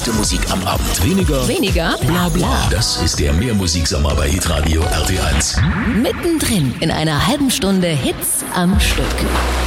gute Musik am Abend. Weniger Bla bla. Das ist der Mehrmusiksommer bei Hitradio RT1. Mittendrin in einer halben Stunde Hits am Stück.